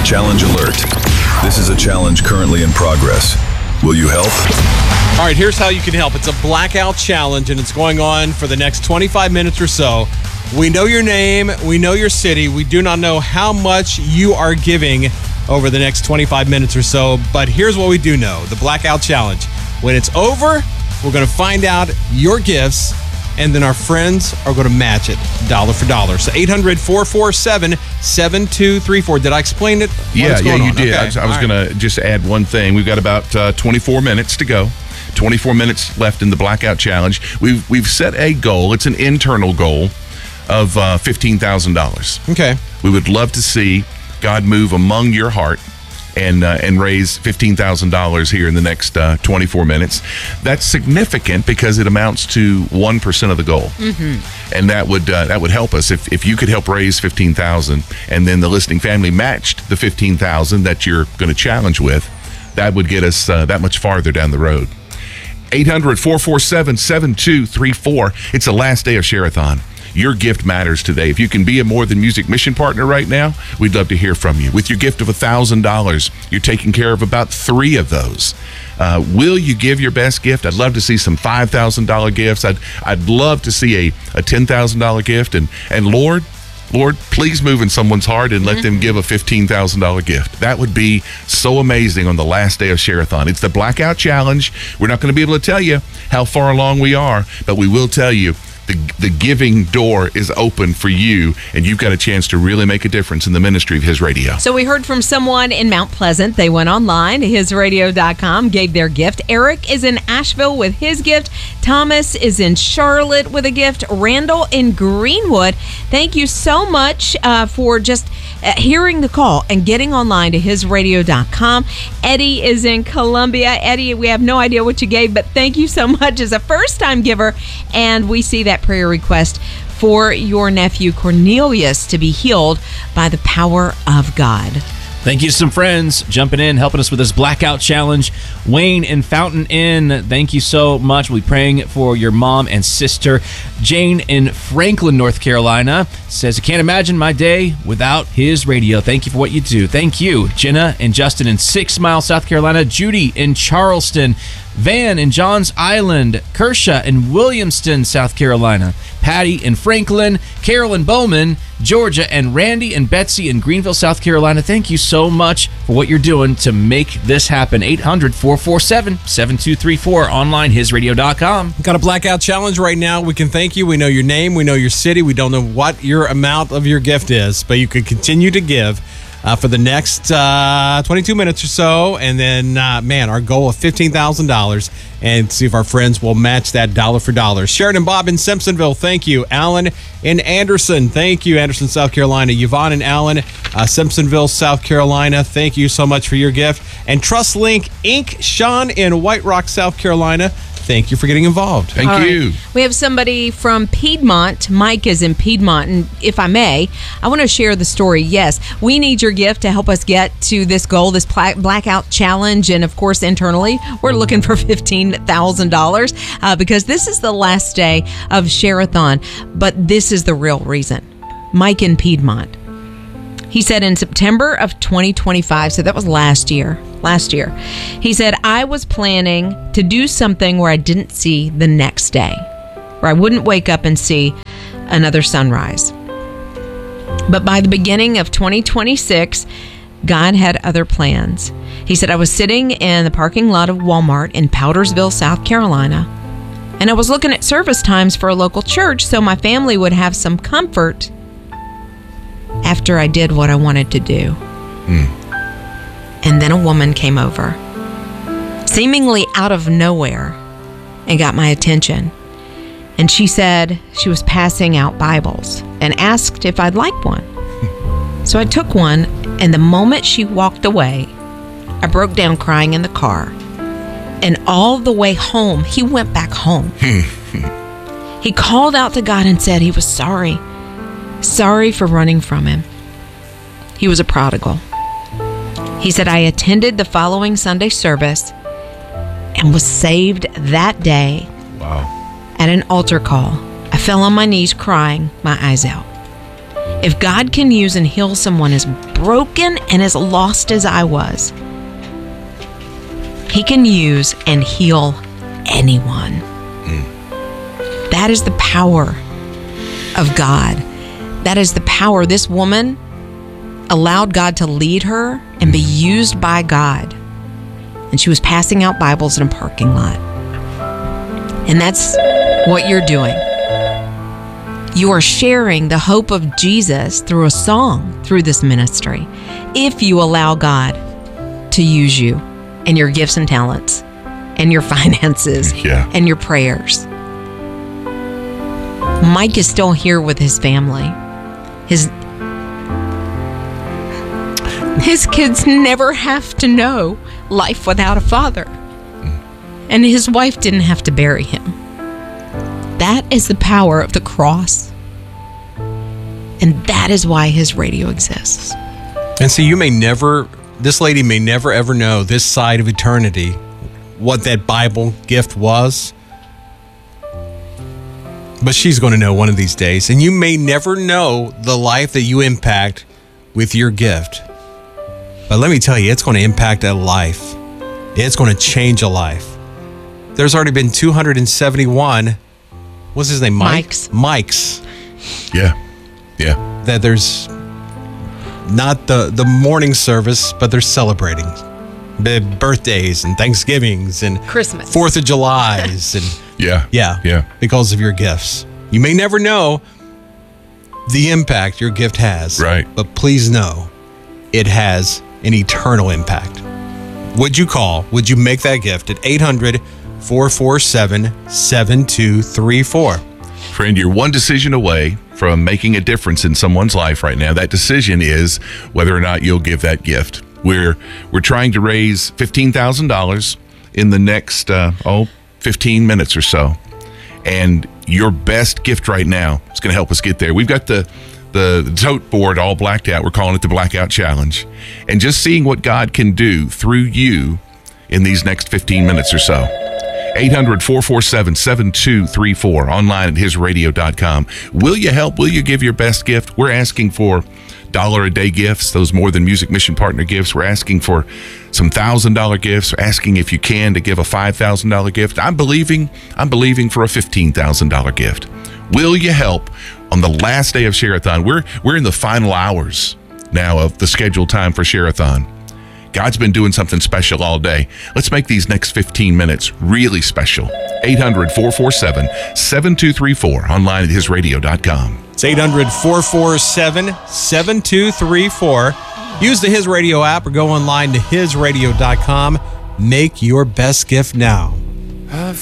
Challenge alert. This is a challenge currently in progress. Will you help? All right, here's how you can help. It's a blackout challenge, and it's going on for the next 25 minutes or so. We know your name. We know your city. We do not know how much you are giving over the next 25 minutes or so, but here's what we do know. The blackout challenge. When it's over, we're going to find out your gifts, and then our friends are going to match it dollar for dollar. So 800-447-7234. Did I explain it? Yeah, you did. Okay. I was going to just add one thing. We've got about 24 minutes to go. 24 minutes left in the blackout challenge. We've set a goal. It's an internal goal of $15,000. Okay. We would love to see God move among your heart and raise $15,000 here in the next 24 minutes. That's significant because it amounts to 1% of the goal. Mm-hmm. And that would help us if you could help raise $15,000 and then the listening family matched the $15,000 that you're going to challenge with. That would get us that much farther down the road. 800-447-7234. It's the last day of Share-a-thon. Your gift matters today. If you can be a More Than Music mission partner right now, we'd love to hear from you. With your gift of $1,000, you're taking care of about 3 of those. Will you give your best gift? I'd love to see some $5,000 gifts. I'd love to see a $10,000 gift. And Lord, please move in someone's heart and let them give a $15,000 gift. That would be so amazing on the last day of Share-a-thon. It's the Blackout Challenge. We're not going to be able to tell you how far along we are, but we will tell you the giving door is open for you, and you've got a chance to really make a difference in the ministry of His Radio. So we heard from someone in Mount Pleasant. They went online, hisradio.com, gave their gift. Eric is in Asheville with his gift. Thomas is in Charlotte with a gift. Randall in Greenwood. Thank you so much for just hearing the call and getting online to hisradio.com. Eddie is in Columbia. Eddie, we have no idea what you gave, but thank you so much as a first-time giver, and we see that prayer request for your nephew Cornelius to be healed by the power of God. Thank you to some friends jumping in, helping us with this blackout challenge. Wayne in Fountain Inn, thank you so much. We'll be praying for your mom and sister. Jane in Franklin, North Carolina says, I can't imagine my day without His Radio. Thank you for what you do. Thank you. Jenna and Justin in 6 Mile, South Carolina. Judy in Charleston. Van in Johns Island. Kershaw in Williamston, South Carolina. Patty in Franklin. Carol in Bowman, Georgia. And Randy and Betsy in Greenville, South Carolina. Thank you so much for what you're doing to make this happen. 800-447-7234. Online, hisradio.com. Got a blackout challenge right now. We can thank you. We know your name. We know your city. We don't know what your amount of your gift is, but you can continue to give for the next 22 minutes or so. And then, our goal of $15,000, and see if our friends will match that dollar for dollar. Sharon and Bob in Simpsonville, thank you. Alan in Anderson, thank you. Anderson, South Carolina. Yvonne and Alan, Simpsonville, South Carolina, thank you so much for your gift. And TrustLink Inc., Sean in White Rock, South Carolina, thank you for getting involved. Thank you. We have somebody from Piedmont. Mike is in Piedmont. And if I may, I want to share the story. Yes, we need your gift to help us get to this goal, this blackout challenge. And of course, internally, we're looking for $15,000 because this is the last day of Share-a-thon. But this is the real reason. Mike in Piedmont. He said in September of 2025, so that was last year, he said, I was planning to do something where I didn't see the next day, where I wouldn't wake up and see another sunrise. But by the beginning of 2026, God had other plans. He said, I was sitting in the parking lot of Walmart in Powdersville, South Carolina, and I was looking at service times for a local church so my family would have some comfort after I did what I wanted to do. And then a woman came over, seemingly out of nowhere, and got my attention. And she said she was passing out Bibles and asked if I'd like one. So I took one, and the moment she walked away, I broke down crying in the car. And all the way home, he went back home. He called out to God and said he was sorry for running from him. He was a prodigal. He said, I attended the following Sunday service and was saved that day. Wow. At an altar call. I fell on my knees crying my eyes out. If God can use and heal someone as broken and as lost as I was, He can use and heal anyone. That is the power of God. That is the power. This woman allowed God to lead her and be used by God. And she was passing out Bibles in a parking lot. And that's what you're doing. You are sharing the hope of Jesus through a song, through this ministry, if you allow God to use you and your gifts and talents and your finances and your prayers. Mike is still here with his family. His kids never have to know life without a father. And his wife didn't have to bury him. That is the power of the cross. And that is why his radio exists. And so this lady may never ever know this side of eternity what that Bible gift was. But she's going to know one of these days. And you may never know the life that you impact with your gift. But let me tell you, it's going to impact a life. It's going to change a life. There's already been 271. What's his name? Mike's. Yeah. That there's not the morning service, but they're celebrating the birthdays and Thanksgivings and Christmas, 4th of July's and yeah, because of your gifts. You may never know the impact your gift has, right? But please know it has an eternal impact. Would you call? Would you make that gift at 800-447-7234? Friend, you're one decision away from making a difference in someone's life right now. That decision is whether or not you'll give that gift. We're trying to raise $15,000 in the next 15 minutes or so. And your best gift right now is going to help us get there. We've got the tote board all blacked out. We're calling it the Blackout Challenge. And just seeing what God can do through you in these next 15 minutes or so. 800-447-7234, online at hisradio.com. Will you help? Will you give your best gift? We're asking for $1-a-day gifts, those More Than Music Mission Partner gifts. We're asking for some $1,000 gifts. We're asking if you can to give a $5,000 gift. I'm believing for a $15,000 gift. Will you help on the last day of Share-a-thon? We're in the final hours now of the scheduled time for Share-a-thon. God's been doing something special all day. Let's make these next 15 minutes really special. 800-447-7234, online at hisradio.com. It's 800-447-7234. Use the His Radio app or go online to hisradio.com. Make your best gift now.